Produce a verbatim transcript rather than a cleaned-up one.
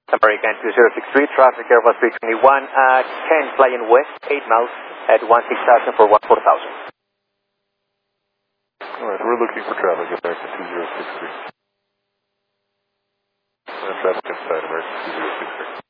American two zero six three, traffic Airbus three twenty-one, uh, ten flying west, eight miles at one six thousand for one four thousand. Alright, we're looking for traffic American two zero six three. Uh, traffic inside American two zero six three.